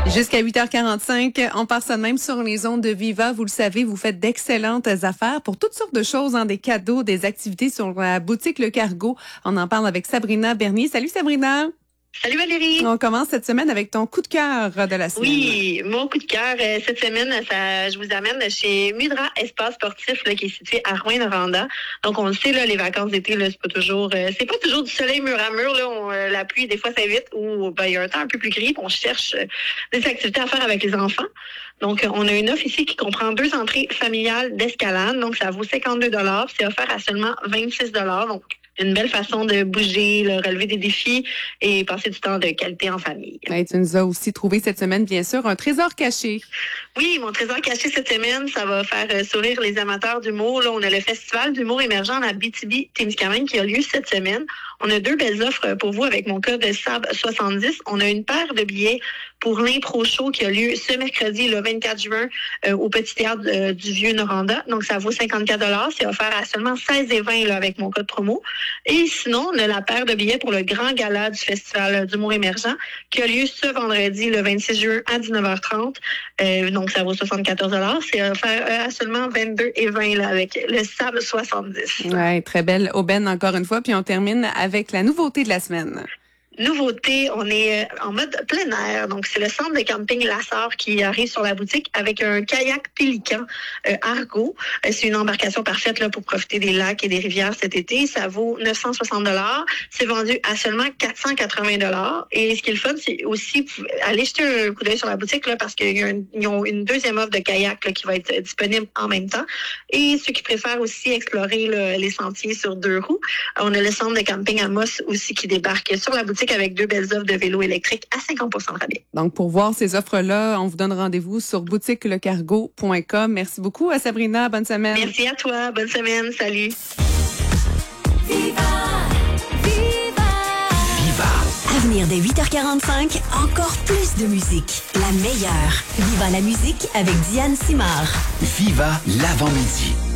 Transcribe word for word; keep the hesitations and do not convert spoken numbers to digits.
Jusqu'à huit heures quarante-cinq, on passe ça de même sur les ondes de Viva. Vous le savez, vous faites d'excellentes affaires pour toutes sortes de choses, hein, des cadeaux, des activités sur la boutique Le Cargo. On en parle avec Sabrina Bernier. Salut Sabrina! Salut Valérie! On commence cette semaine avec ton coup de cœur de la semaine. Oui, mon coup de cœur euh, cette semaine, ça, je vous amène chez Mudra Espace Sportif là, qui est situé à Rouyn-Noranda. Donc on le sait, là, les vacances d'été, là, c'est pas toujours euh, c'est pas toujours du soleil mur à mur. Là, on, euh, la pluie, des fois, ça vite ou ben, il y a un temps un peu plus gris. On cherche euh, des activités à faire avec les enfants. Donc, euh, on a une offre ici qui comprend deux entrées familiales d'escalade. Donc, ça vaut cinquante-deux dollars. C'est offert à seulement vingt-six dollars. Donc, une belle façon de bouger, là, relever des défis et passer du temps de qualité en famille. Ouais, tu nous as aussi trouvé cette semaine, bien sûr, un trésor caché. Oui, mon trésor caché cette semaine, ça va faire euh, sourire les amateurs d'humour. Là, on a le Festival d'humour émergent à Abitibi-Témiscamingue qui a lieu cette semaine. On a deux belles offres pour vous avec mon code S A B soixante-dix. On a une paire de billets pour l'impro show qui a lieu ce mercredi, le vingt-quatre juin, euh, au Petit Théâtre euh, du Vieux-Noranda. Donc, ça vaut cinquante-quatre dollars. C'est offert à seulement seize et vingt là, avec mon code promo. Et sinon, on a la paire de billets pour le grand gala du Festival d'humour émergent qui a lieu ce vendredi, le vingt-six juin, à dix-neuf heures trente. Euh, donc, ça vaut soixante-quatorze dollars. C'est offert à seulement vingt-deux et vingt là, avec le S A B soixante-dix. Ouais, très belle aubaine encore une fois. Puis on termine avec la nouveauté de la semaine. Nouveauté, on est en mode plein air. Donc, c'est le centre de camping Lassar qui arrive sur la boutique avec un kayak Pélican euh, Argo. Euh, c'est une embarcation parfaite là pour profiter des lacs et des rivières cet été. Ça vaut neuf cent soixante dollars. C'est vendu à seulement quatre cent quatre-vingts dollars. Et ce qui est le fun, c'est aussi aller jeter un coup d'œil sur la boutique là parce qu'ils ont une deuxième offre de kayak là, qui va être disponible en même temps. Et ceux qui préfèrent aussi explorer là, les sentiers sur deux roues, on a le centre de camping Amos aussi qui débarque sur la boutique avec deux belles offres de vélos électriques à cinquante pour cent de rabais. Donc, pour voir ces offres-là, on vous donne rendez-vous sur boutique le cargo point com. Merci beaucoup à Sabrina. Bonne semaine. Merci à toi. Bonne semaine. Salut. Viva! Viva! Viva! À venir dès huit heures quarante-cinq, encore plus de musique. La meilleure. Viva la musique avec Diane Simard. Viva l'avant-midi.